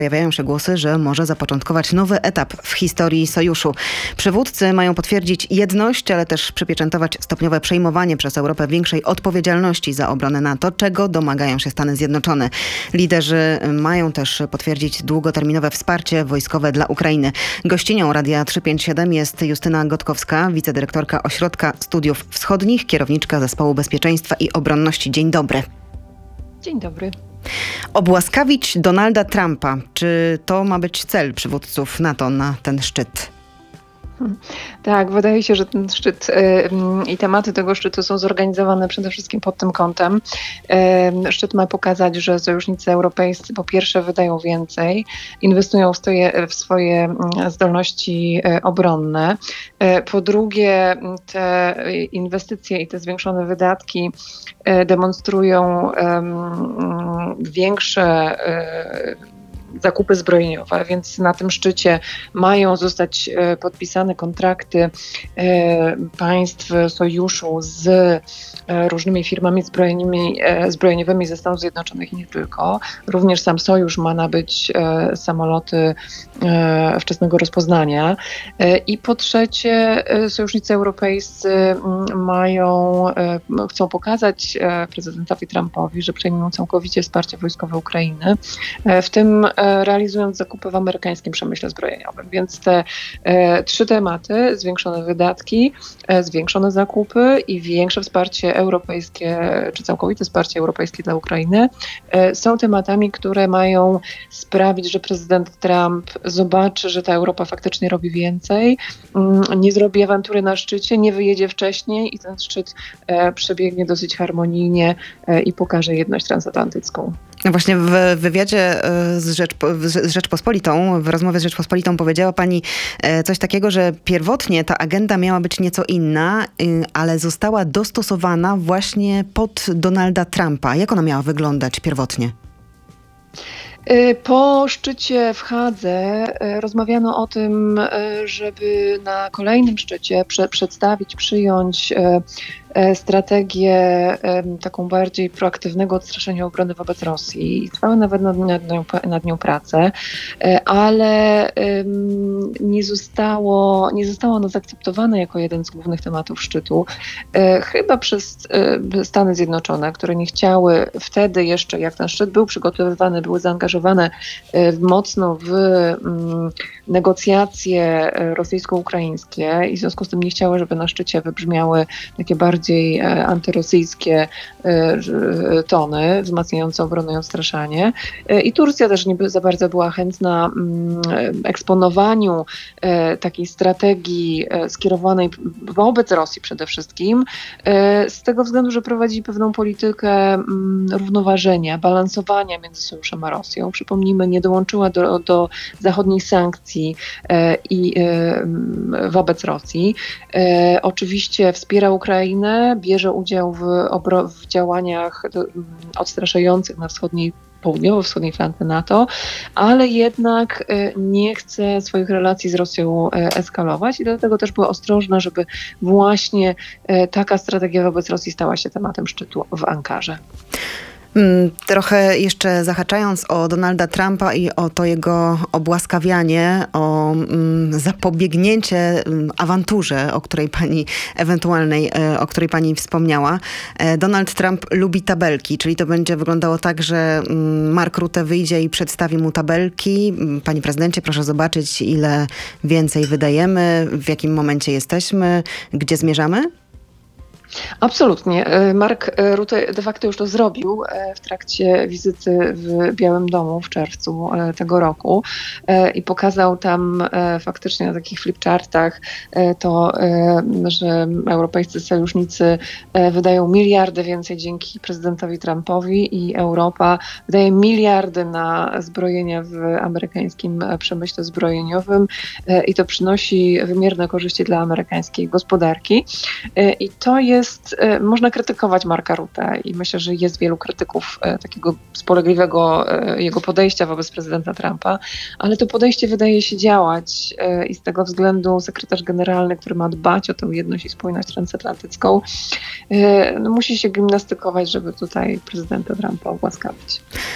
Pojawiają się głosy, że może zapoczątkować nowy etap w historii sojuszu. Przywódcy mają potwierdzić jedność, ale też przypieczętować stopniowe przejmowanie przez Europę większej odpowiedzialności za obronę NATO, czego domagają się Stany Zjednoczone. Liderzy mają też potwierdzić długoterminowe wsparcie wojskowe dla Ukrainy. Gościnią Radia 357 jest Justyna Gotkowska, wicedyrektorka Ośrodka Studiów Wschodnich, kierowniczka Zespołu Bezpieczeństwa i Obronności. Dzień dobry. Dzień dobry. Obłaskawić Donalda Trumpa. Czy to ma być cel przywódców NATO na ten szczyt? Tak, wydaje się, że ten szczyt i tematy tego szczytu są zorganizowane przede wszystkim pod tym kątem. Szczyt ma pokazać, że sojusznicy europejscy po pierwsze wydają więcej, inwestują w swoje zdolności obronne. Po drugie, te inwestycje i te zwiększone wydatki demonstrują większe zakupy zbrojeniowe, więc na tym szczycie mają zostać podpisane kontrakty państw sojuszu z różnymi firmami zbrojeniowymi ze Stanów Zjednoczonych i nie tylko. Również sam sojusz ma nabyć samoloty wczesnego rozpoznania. I po trzecie, sojusznicy europejscy chcą pokazać prezydentowi Trumpowi, że przejmują całkowicie wsparcie wojskowe Ukrainy, w tym realizując zakupy w amerykańskim przemyśle zbrojeniowym. Więc te trzy tematy, zwiększone wydatki, zwiększone zakupy i większe wsparcie europejskie, czy całkowite wsparcie europejskie dla Ukrainy, są tematami, które mają sprawić, że prezydent Trump zobaczy, że ta Europa faktycznie robi więcej, nie zrobi awantury na szczycie, nie wyjedzie wcześniej i ten szczyt przebiegnie dosyć harmonijnie i pokaże jedność transatlantycką. No właśnie w wywiadzie z Rzeczpospolitą, w rozmowie z Rzeczpospolitą powiedziała pani coś takiego, że pierwotnie ta agenda miała być nieco inna, ale została dostosowana właśnie pod Donalda Trumpa. Jak ona miała wyglądać pierwotnie? Po szczycie w Hadze rozmawiano o tym, żeby na kolejnym szczycie przyjąć strategię taką bardziej proaktywnego odstraszenia obrony wobec Rosji. Trwały nawet nad nią prace, ale nie zostało ono zaakceptowane jako jeden z głównych tematów szczytu. Chyba przez Stany Zjednoczone, które nie chciały wtedy jeszcze, jak ten szczyt był przygotowywany, były zaangażowane mocno w negocjacje rosyjsko-ukraińskie i w związku z tym nie chciały, żeby na szczycie wybrzmiały takie bardziej antyrosyjskie tony, wzmacniające obronę i odstraszanie. I Turcja też nie za bardzo była chętna eksponowaniu takiej strategii skierowanej wobec Rosji przede wszystkim, z tego względu, że prowadzi pewną politykę równoważenia, balansowania między sojuszem a Rosją. Przypomnijmy, nie dołączyła do zachodnich sankcji i wobec Rosji. Oczywiście wspiera Ukrainę, bierze udział w działaniach odstraszających na południowo-wschodniej flance NATO, ale jednak nie chce swoich relacji z Rosją eskalować i dlatego też była ostrożna, żeby właśnie taka strategia wobec Rosji stała się tematem szczytu w Ankarze. Trochę jeszcze zahaczając o Donalda Trumpa i o to jego obłaskawianie, o zapobiegnięcie awanturze, o której pani wspomniała. Donald Trump lubi tabelki, czyli to będzie wyglądało tak, że Mark Rutte wyjdzie i przedstawi mu tabelki. Panie prezydencie, proszę zobaczyć, ile więcej wydajemy, w jakim momencie jesteśmy, gdzie zmierzamy? Absolutnie. Mark Rutte de facto już to zrobił w trakcie wizyty w Białym Domu w czerwcu tego roku i pokazał tam faktycznie na takich flipchartach to, że europejscy sojusznicy wydają miliardy więcej dzięki prezydentowi Trumpowi i Europa wydaje miliardy na zbrojenia w amerykańskim przemyśle zbrojeniowym i to przynosi wymierne korzyści dla amerykańskiej gospodarki. I to można krytykować Marka Rutte i myślę, że jest wielu krytyków takiego spolegliwego jego podejścia wobec prezydenta Trumpa, ale to podejście wydaje się działać i z tego względu sekretarz generalny, który ma dbać o tę jedność i spójność transatlantycką, musi się gimnastykować, żeby tutaj prezydenta Trumpa ogłaskawić.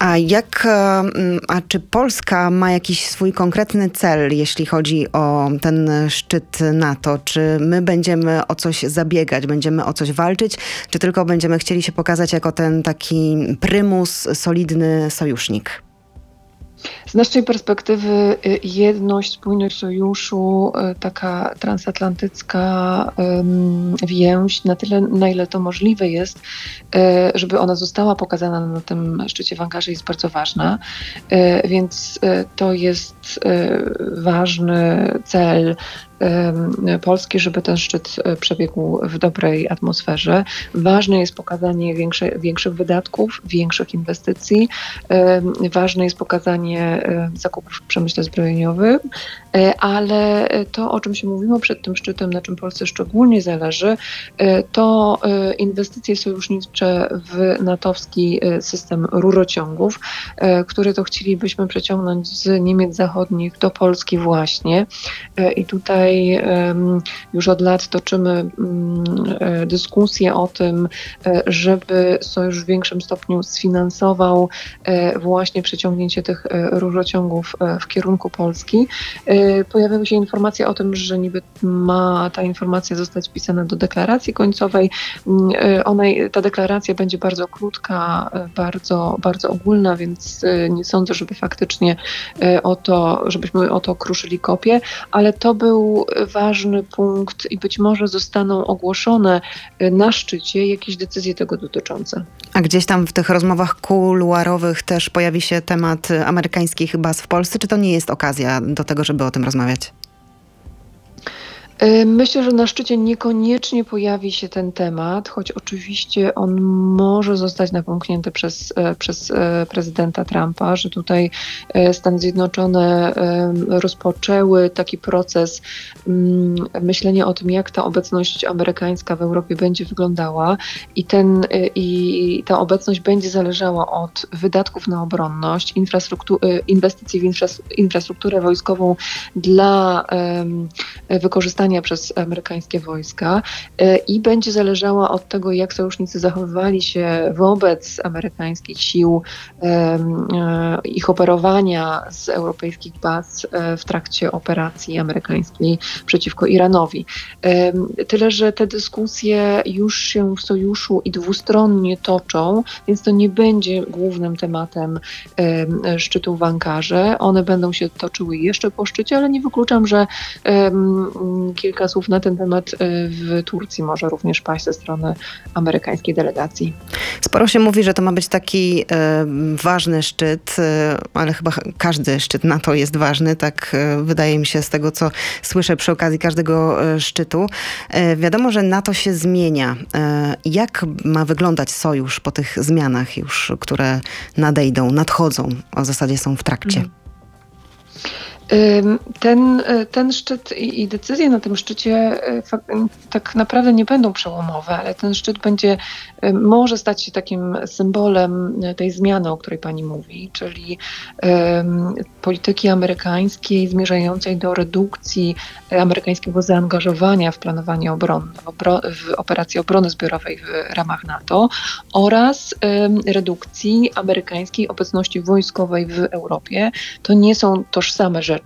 A czy Polska ma jakiś swój konkretny cel, jeśli chodzi o ten szczyt NATO? Czy my będziemy o coś zabiegać, będziemy o coś walczyć, czy tylko będziemy chcieli się pokazać jako ten taki prymus, solidny sojusznik? Z naszej perspektywy jedność, spójność sojuszu, taka transatlantycka więź, na tyle, na ile to możliwe jest, żeby ona została pokazana na tym szczycie w Ankarze, jest bardzo ważna. Więc to jest ważny cel Polski, żeby ten szczyt przebiegł w dobrej atmosferze. Ważne jest pokazanie większych wydatków, większych inwestycji. Ważne jest pokazanie zakupów w przemyśle zbrojeniowym, ale to, o czym się mówiło przed tym szczytem, na czym Polsce szczególnie zależy, to inwestycje sojusznicze w natowski system rurociągów, który to chcielibyśmy przeciągnąć z Niemiec Zachodnich do Polski właśnie. I tutaj już od lat toczymy dyskusję o tym, żeby Sojusz w większym stopniu sfinansował właśnie przeciągnięcie tych rurociągów w kierunku Polski. Pojawiały się informacje o tym, że niby ma ta informacja zostać wpisana do deklaracji końcowej. Ta deklaracja będzie bardzo krótka, bardzo ogólna, więc nie sądzę, żeby faktycznie żebyśmy o to kruszyli kopię, ale to był ważny punkt i być może zostaną ogłoszone na szczycie jakieś decyzje tego dotyczące. A gdzieś tam w tych rozmowach kuluarowych też pojawi się temat amerykańskich baz w Polsce? Czy to nie jest okazja do tego, żeby o tym rozmawiać? Myślę, że na szczycie niekoniecznie pojawi się ten temat, choć oczywiście on może zostać napomknięty przez prezydenta Trumpa, że tutaj Stany Zjednoczone rozpoczęły taki proces myślenia o tym, jak ta obecność amerykańska w Europie będzie wyglądała i ta obecność będzie zależała od wydatków na obronność, inwestycji w infrastrukturę wojskową dla wykorzystania przez amerykańskie wojska i będzie zależała od tego, jak sojusznicy zachowywali się wobec amerykańskich sił, ich operowania z europejskich baz w trakcie operacji amerykańskiej przeciwko Iranowi. Tyle, że te dyskusje już się w sojuszu i dwustronnie toczą, więc to nie będzie głównym tematem szczytu w Ankarze. One będą się toczyły jeszcze po szczycie, ale nie wykluczam, że kilka słów na ten temat w Turcji może również paść ze strony amerykańskiej delegacji. Sporo się mówi, że to ma być taki ważny szczyt, ale chyba każdy szczyt NATO jest ważny, tak wydaje mi się z tego, co słyszę przy okazji każdego szczytu. Wiadomo, że NATO się zmienia. Jak ma wyglądać sojusz po tych zmianach już, które nadchodzą, a w zasadzie są w trakcie? Ten szczyt i decyzje na tym szczycie tak naprawdę nie będą przełomowe, ale ten szczyt może stać się takim symbolem tej zmiany, o której pani mówi, czyli polityki amerykańskiej zmierzającej do redukcji amerykańskiego zaangażowania w planowanie obronne, w operacji obrony zbiorowej w ramach NATO oraz redukcji amerykańskiej obecności wojskowej w Europie. To nie są tożsame rzeczy.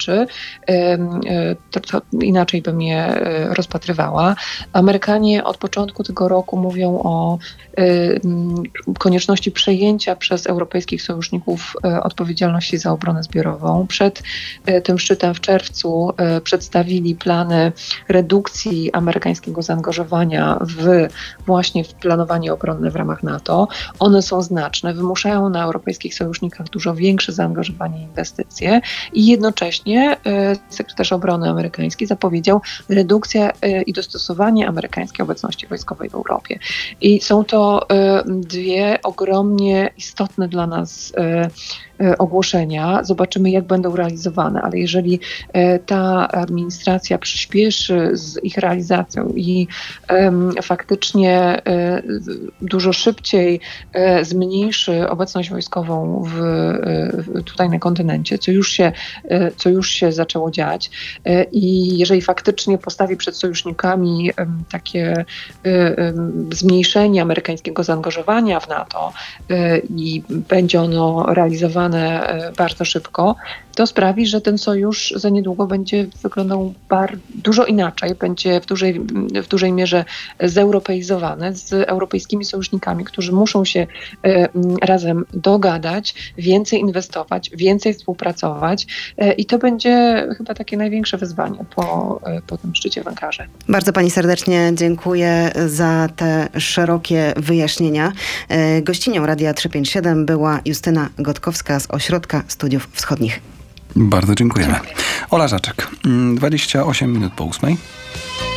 To inaczej bym je rozpatrywała. Amerykanie od początku tego roku mówią o konieczności przejęcia przez europejskich sojuszników odpowiedzialności za obronę zbiorową. Przed tym szczytem w czerwcu przedstawili plany redukcji amerykańskiego zaangażowania właśnie w planowanie obronne w ramach NATO. One są znaczne, wymuszają na europejskich sojusznikach dużo większe zaangażowanie i inwestycje i jednocześnie sekretarz obrony amerykański zapowiedział redukcję i dostosowanie amerykańskiej obecności wojskowej w Europie. I są to dwie ogromnie istotne dla nas ogłoszenia. Zobaczymy, jak będą realizowane, ale jeżeli ta administracja przyspieszy z ich realizacją i faktycznie dużo szybciej zmniejszy obecność wojskową tutaj na kontynencie, co już się zaczęło dziać, i jeżeli faktycznie postawi przed sojusznikami takie zmniejszenie amerykańskiego zaangażowania w NATO i będzie ono realizowane bardzo szybko, to sprawi, że ten sojusz za niedługo będzie wyglądał dużo inaczej, będzie w dużej mierze zeuropeizowany, z europejskimi sojusznikami, którzy muszą się razem dogadać, więcej inwestować, więcej współpracować, i to będzie chyba takie największe wyzwanie po tym szczycie w Ankarze. Bardzo pani serdecznie dziękuję za te szerokie wyjaśnienia. Gościnią Radia 357 była Justyna Gotkowska z Ośrodka Studiów Wschodnich. Bardzo dziękujemy. Ola Żaczek, 28 minut po 8.